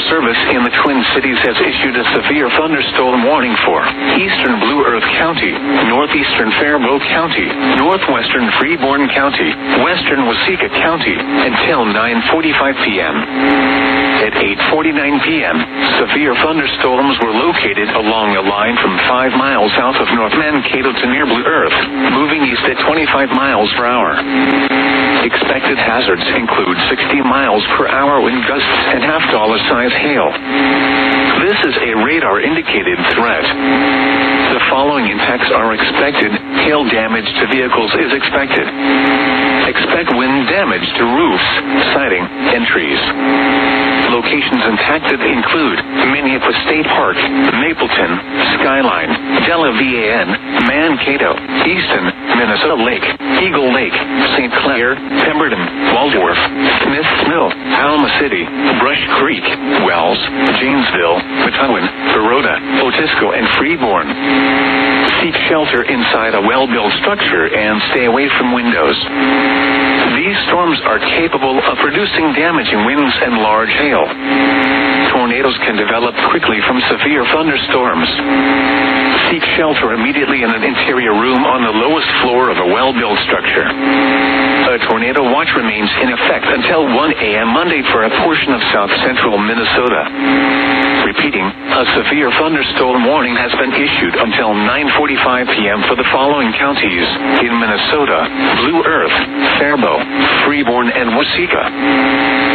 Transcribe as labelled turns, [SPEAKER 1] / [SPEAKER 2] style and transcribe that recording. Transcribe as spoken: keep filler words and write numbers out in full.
[SPEAKER 1] Service in the Twin Cities has issued a severe thunderstorm warning for eastern Blue Earth County, northeastern Faribault County, northwestern Freeborn County, western Waseca County until nine forty-five p.m. At eight forty-nine p.m., severe thunderstorms were located along a line from five miles south of North Mankato to near Blue Earth, moving east at twenty-five miles per hour. Expected hazards include sixty miles per hour wind gusts and half-dollar size hail. This is a radar-indicated threat. The following impacts are expected. Hail damage to vehicles is expected. Expect wind damage to roofs, siding, and trees. Locations impacted include Minneapolis State Park, Mapleton, Skyline, Della V A N, Mankato, Easton, Minnesota Lake, Eagle Lake, Saint Clair, Pemberton, Waldorf, Smiths Mill, Alma City, Brush Creek, Wells, Janesville, Methuen, Baroda, Otisco, and Freeborn. Seek shelter inside a well-built structure and stay away from windows. These storms are capable of producing damaging winds and large hail. Tornadoes can develop quickly from severe thunderstorms. Seek shelter immediately in an interior room on the lowest floor of a well-built structure. A tornado watch remains in effect until one a.m. Monday for a portion of south-central Minnesota. Repeating, a severe thunderstorm warning has been issued until nine forty-five p.m. for the following counties in Minnesota: Blue Earth, Faribault, Freeborn, and Waseca.